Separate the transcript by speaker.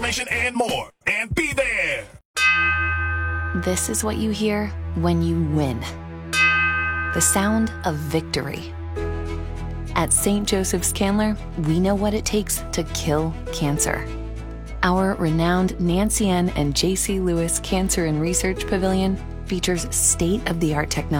Speaker 1: information, and more. And be there.
Speaker 2: This is what you hear when you win. The sound of victory. At St. Joseph's Candler, we know what it takes to kill cancer. Our renowned Nancy N. and J.C. Lewis Cancer and Research Pavilion features state-of-the-art technology